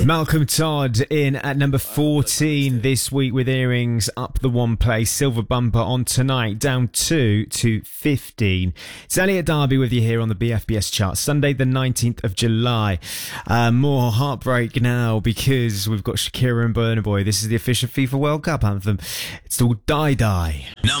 Malcolm Todd in at number 14 this week with Earrings up the one place. Silver Bumper on tonight, down 2 to 15. It's Elliot Darby with you here on the BFBS chart. Sunday the 19th of July. More heartbreak now because we've got Shakira and Burna Boy. This is the official FIFA World Cup anthem. It's all Die Die.